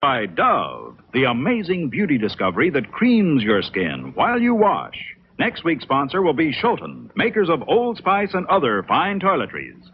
By Dove, the amazing beauty discovery that creams your skin while you wash. Next week's sponsor will be Shulton, makers of Old Spice and other fine toiletries.